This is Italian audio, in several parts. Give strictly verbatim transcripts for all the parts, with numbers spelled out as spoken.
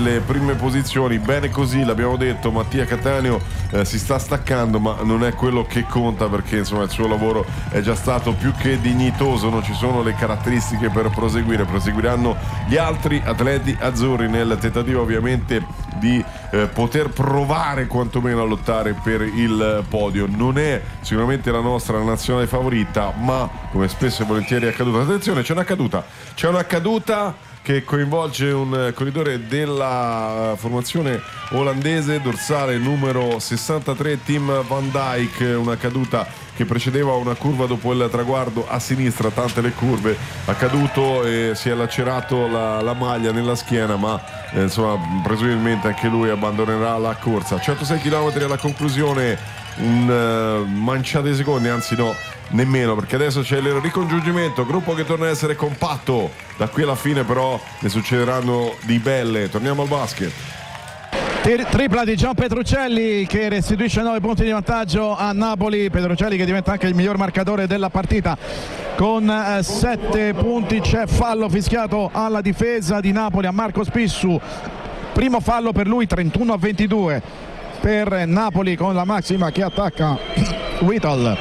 nelle prime posizioni. Bene così, l'abbiamo detto, Mattia Cattaneo eh, si sta staccando, ma non è quello che conta, perché insomma il suo lavoro è già stato più che dignitoso, non ci sono le caratteristiche per proseguire. Proseguiranno gli altri atleti azzurri nel tentativo ovviamente di eh, poter provare quantomeno a lottare per il podio. Non è sicuramente la nostra nazionale favorita, ma come spesso e volentieri è accaduto, attenzione, c'è una caduta c'è una caduta che coinvolge un corridore della formazione olandese, dorsale numero sessantatré, Tim van Dijk. Una caduta che precedeva una curva dopo il traguardo a sinistra, tante le curve, ha caduto e si è lacerato la, la maglia nella schiena, ma eh, insomma presumibilmente anche lui abbandonerà la corsa. centosei chilometri alla conclusione, un uh, manciata di secondi, anzi no, nemmeno, perché adesso c'è il ricongiungimento, gruppo che torna a essere compatto. Da qui alla fine però ne succederanno di belle. Torniamo al basket. Tripla di Gian Petruccelli che restituisce nove punti di vantaggio a Napoli. Petruccelli che diventa anche il miglior marcatore della partita con sette punti. C'è fallo fischiato alla difesa di Napoli a Marco Spissu, primo fallo per lui, trentuno a ventidue per Napoli, con la Maxima che attacca Whittle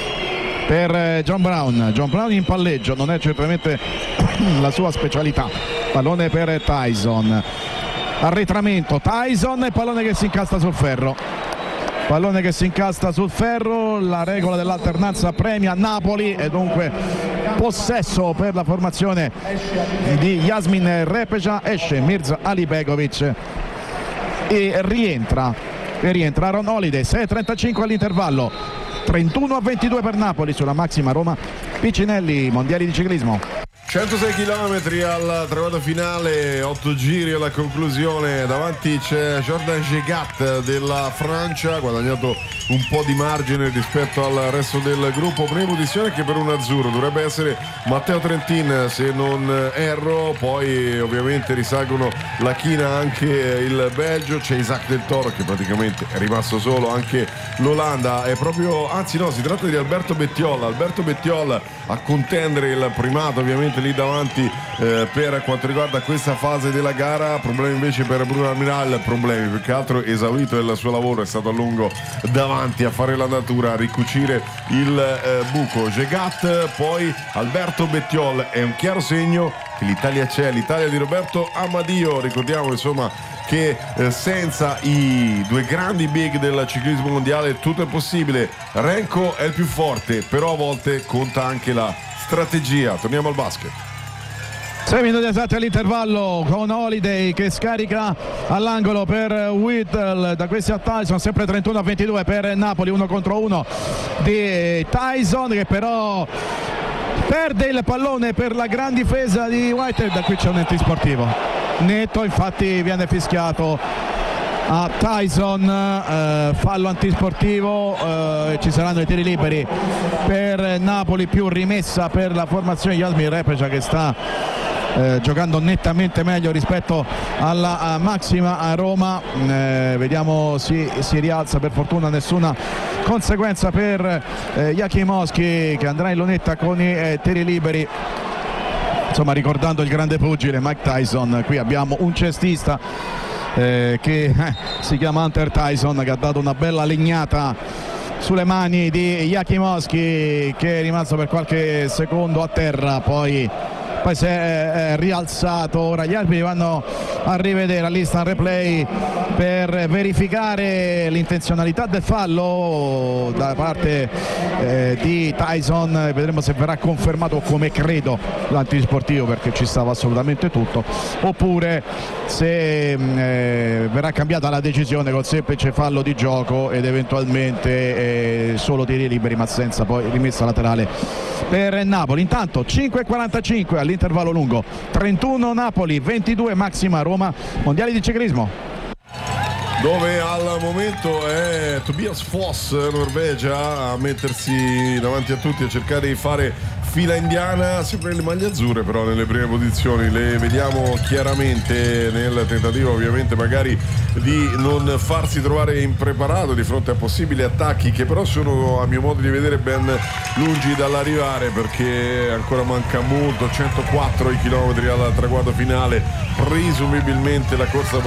per John Brown. John Brown in palleggio, non è certamente la sua specialità. Pallone per Tyson, arretramento, Tyson e pallone che si incasta sul ferro. Pallone che si incasta sul ferro, la regola dell'alternanza premia Napoli e dunque possesso per la formazione di Yasmin Repeja. Esce Mirza Alibegovic e rientra e rientra Aaron Holiday. Sei e trentacinque all'intervallo, trentuno a ventidue per Napoli sulla Maxima Roma Piccinelli, mondiali di ciclismo. centosei chilometri al traguardo finale, otto giri alla conclusione. Davanti c'è Jordan Gegat della Francia, guadagnato un po' di margine rispetto al resto del gruppo. Prima posizione che per un azzurro dovrebbe essere Matteo Trentin, se non erro. Poi ovviamente risalgono la china anche il Belgio, c'è Isaac Del Toro che praticamente è rimasto solo, anche l'Olanda è proprio, anzi no, si tratta di Alberto Bettiol. Alberto Bettiol a contendere il primato ovviamente lì davanti eh, per quanto riguarda questa fase della gara. Problemi invece per Bruno Almiral, problemi più che altro esaurito il suo lavoro, è stato a lungo davanti a fare l'andatura, a ricucire il eh, buco. Gegat, poi Alberto Bettiol, è un chiaro segno che l'Italia c'è, l'Italia di Roberto Amadio. Ricordiamo insomma che eh, senza i due grandi big del ciclismo mondiale tutto è possibile. Renko è il più forte, però a volte conta anche la strategia. Torniamo al basket. sei minuti esatti all'intervallo, con Holiday che scarica all'angolo per Whittle, da questi a Tyson, sempre trentuno a ventidue per Napoli, uno contro uno di Tyson che però perde il pallone per la gran difesa di Whittle. Da qui c'è un antisportivo netto, infatti viene fischiato a Tyson, eh, fallo antisportivo, eh, ci saranno i tiri liberi per Napoli, più rimessa per la formazione di Yasmin Repeja che sta eh, giocando nettamente meglio rispetto alla Maxima a Roma. Eh, vediamo si, si rialza, per fortuna nessuna conseguenza per eh, Jakimowski che andrà in lunetta con i eh, tiri liberi. Insomma, ricordando il grande pugile Mike Tyson, qui abbiamo un cestista eh, che eh, si chiama Hunter Tyson, che ha dato una bella legnata sulle mani di Jakimowski che è rimasto per qualche secondo a terra, poi poi si è eh, rialzato. Ora gli arbitri vanno a rivedere all'instant replay per verificare l'intenzionalità del fallo da parte eh, di Tyson. Vedremo se verrà confermato, come credo, l'antisportivo, perché ci stava assolutamente tutto, oppure se eh, verrà cambiata la decisione col semplice fallo di gioco ed eventualmente eh, solo tiri liberi ma senza poi rimessa laterale per Napoli. Intanto cinque e quarantacinque all'intervallo lungo, trentuno Napoli, ventidue Maxima Roma, mondiali di ciclismo, dove al momento è Tobias Foss, Norvegia, a mettersi davanti a tutti, a cercare di fare fila indiana, sempre le maglie azzurre però nelle prime posizioni, le vediamo chiaramente nel tentativo ovviamente magari di non farsi trovare impreparato di fronte a possibili attacchi che però sono, a mio modo di vedere, ben lungi dall'arrivare, perché ancora manca molto, centoquattro i chilometri al traguardo finale, presumibilmente la corsa